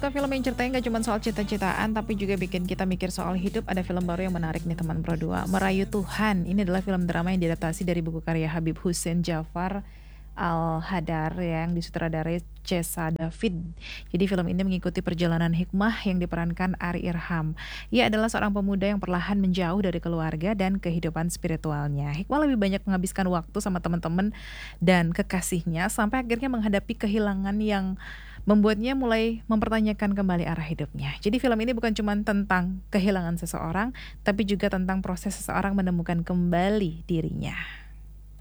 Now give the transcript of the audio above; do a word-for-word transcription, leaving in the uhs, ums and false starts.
suka film yang ceritanya nggak cuma soal cita-citaan, tapi juga bikin kita mikir soal hidup, ada film baru yang menarik nih teman berdua. Merayu Tuhan, ini adalah film drama yang diadaptasi dari buku karya Habib Hussein Jafar Al-Hadar yang disutradarai Cesa David. Jadi film ini mengikuti perjalanan hikmah yang diperankan Ari Irham. Ia adalah seorang pemuda yang perlahan menjauh dari keluarga dan kehidupan spiritualnya. Hikmah lebih banyak menghabiskan waktu sama teman-teman dan kekasihnya sampai akhirnya menghadapi kehilangan yang membuatnya mulai mempertanyakan kembali arah hidupnya. Jadi film ini bukan cuma tentang kehilangan seseorang, tapi juga tentang proses seseorang menemukan kembali dirinya.